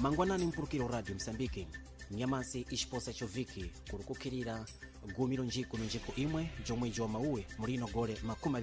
mangwanani mpulukiro radio Msambiki nyamasi ixposa choviki kulikukirira gumiro njiko imwe jomweji wa mauwe mulino gole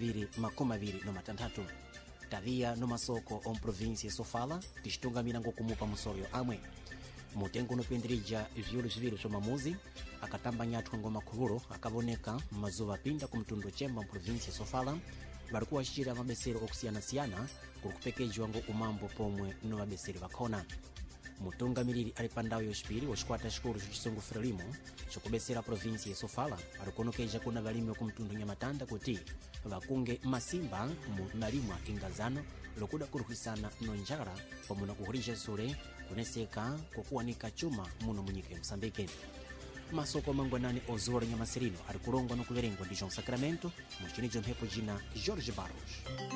2026 tavia no masoko on província Sofala ticitungamira ngokumupa musolyo amwe mutengo unopendirija vyulu viwiri vyomamuzi akatamba nyathu ngoma khuvuro akavoneka mazuva apinda ku mtundu chemba mprovíncia Sofala balikuwa acitira mabesero okusiyana-siyana kulikupekejwa ngo umambo pomwe no mabeseri vakhona mutungamiriri ali pa ndawu yocipiri wacikwata cikulu cicisongo Frelimo cokubesera província Sofala alikuonokeja kuna valimi ku mtundu Nyamatanda kuti vakunge masimba mu malimwa ingazano lokuda kuruhisana no njala pomwe na kuhulija sule kuneseka kukuwanika chuma muno munyika ya Msambiki. Masoko mangwanani ozuwa Nyamasirino alikulongwa no kuverengwa ndi João Sacramento mucinijo mphepo jina Jorge Barros.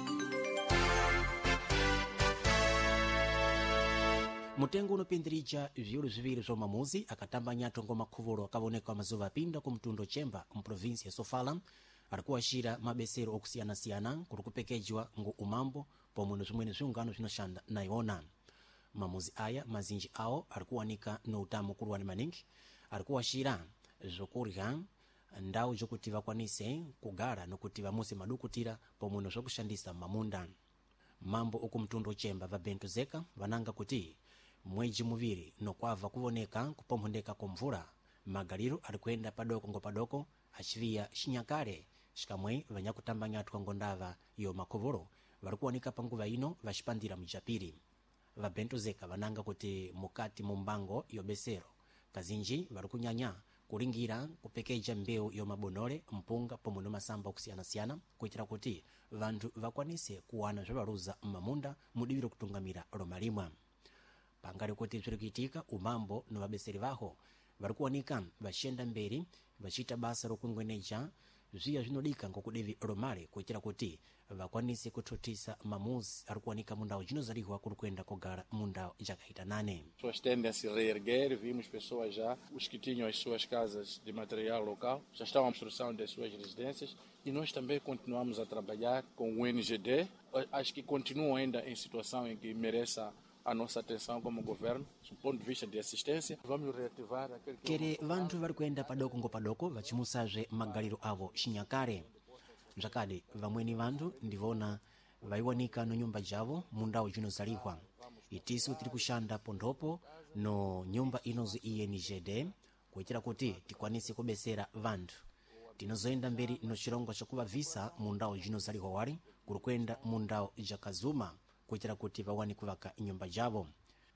Mutengo unopindirija vyulu viwiri vyomamuzi akatamba nyathu ngoma khuvuro akavoneka mazuva apinda ku mtundu chemba mprovíncia Sofala alikuwa acira mabesero okusiyana-siyana kulikupekejwa ngo umambo pomwe no zimwene ziungano zinoxanda naiona mamuzi aya mazinji awo alikuwanika no utamu kuluwani maningi alikuwa acira zokurya ndawu zokuti vakwanise kugala nokuti vamusi madukutira pomwe no zokuxandisa mamunda mambo oku mtundu chemba va Bento Zeka vananga kuti mweji muviri nokwava kuvoneka kupomphondeka komvula magaliro alikuenda padoko ngo padoko aciviya xinyakale xikamwe vanyakutamba nyathu ngondava yo makhuvuro valikuwanika panguva ino vacipandira mujapiri va Bento Zeka vananga kuti mukati mumbango yobesero kazinji valikunyanya kulingira kupekeja mbewu yomabonole mpunga pomwe no masamba okusiyana-siyana kuitira kuti vanthu vakwanise kuwana zvabaluza mmamunda mudiviro kutungamira lomalimwa pangali kuti zvirikuitika umambo no vabeseri vaho valikuwanika vaciyenda mberi vacita basa lokungweneja zviya zvinodika ngokudivi lomale kuitira kuti vakwanise kuthuthisa mamuzi alikuwanika mundawu zinozaliwa kulikuenda kugala mundawu jakahitanane. Pessoas tendem a se reerguer, vimos pessoas já, os que tinham as suas casas de material local, já estão à construção das suas residências e nós também continuamos a trabalhar com o NGD, acho que continuam ainda em situação em que mereça a nossa atenção como governo, do ponto de vista de assistência. Vamos reativar aquele que... Kere vanthu valikuenda padoko ngo padoko vacimusazve magaliro avo xinyakale mzakadi vamweni vanthu ndivona vayiwanika no nyumba javo mundawu zinozaliwa itiso tiri kuxanda pondhopo no nyumba inozo INGD kuitira kuti tikwanise kubesera vanthu tinozoyenda mberi no cilongo cokuvavisa mundawu zinozaliwa wali kulikuenda mundawu jakazuma kuitira kuti vawane kuvaka nyumba javo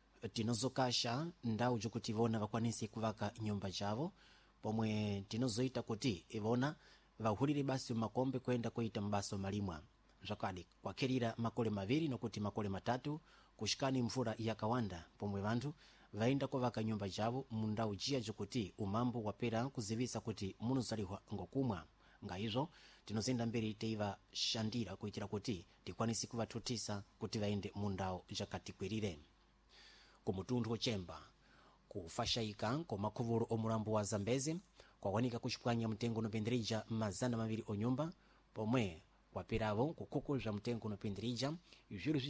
tinozokasha ndawu jokuti vona vakwanise kuvaka nyumba javo pomwe tinozoita kuti ivona vahulire basi makombe kuenda kuita mbaso malimwa zvakadi kwakerira makole maviri nokuti makole matatu kuxikani mvula yakawanda pomwe vanthu vaenda kuvaka nyumba javo mundawu jiya jokuti umambo wapera kuzivisa kuti munozaliwa ngokumwa ngaizvo tinozenda mberi teiva xandira kuitira kuti tikwanise kuvathuthisa kuti vaende mundawu jakatikwirire kumutundu ochemba kufaxayika komakhuvuro omulambo wa Zambeze kwawanika kuxipwanya mtengo unopenderija 200 onyumba pomwe kwaperavo kukhukulza mtengo unopenderija vyulu